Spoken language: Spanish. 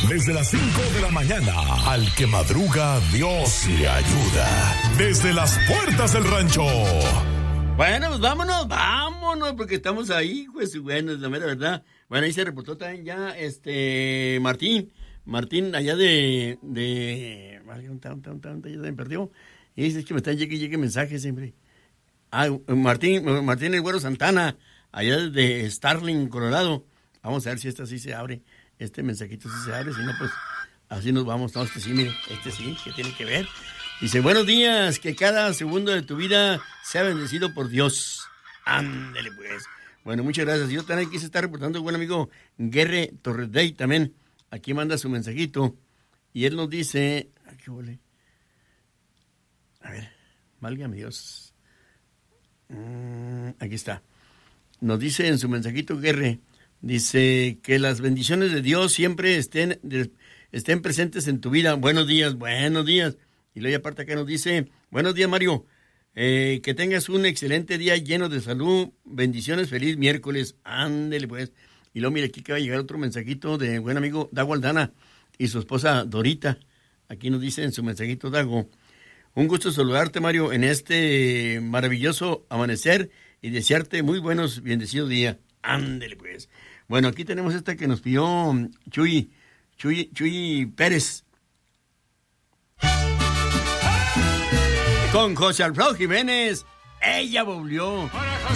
Desde las 5 de la mañana, al que madruga, Dios le ayuda. Desde las puertas del rancho. Bueno, pues vámonos, porque estamos ahí, pues, bueno, es la mera verdad. Bueno, ahí se reportó también ya, Martín, allá de ya se me perdió. Y dice que me están llegue mensajes siempre. Martín el Güero Santana, allá de Starling, Colorado. Vamos a ver si esta sí se abre, este mensajito sí se abre, si no, pues, así nos vamos. No, sí, mire, sí, ¿qué tiene que ver? Dice, buenos días, que cada segundo de tu vida sea bendecido por Dios. Ándele, pues. Bueno, muchas gracias. Yo también aquí se está reportando el buen amigo Guerre Torredey también. Aquí manda su mensajito. Y él nos dice... ¿Qué huele? A ver, válgame Dios. Aquí está. Nos dice en su mensajito Guerre, dice que las bendiciones de Dios siempre estén presentes en tu vida. Buenos días. Y luego aparte acá nos dice, buenos días Mario, que tengas un excelente día lleno de salud, bendiciones, feliz miércoles, ándele pues. Y luego mire aquí que va a llegar otro mensajito de buen amigo Dago Aldana y su esposa Dorita. Aquí nos dice en su mensajito Dago, un gusto saludarte Mario en este maravilloso amanecer y desearte muy buenos, bendecidos días, ándele pues. Bueno, aquí tenemos esta que nos pidió Chuy Pérez. Con José Alfredo Jiménez, ella volvió.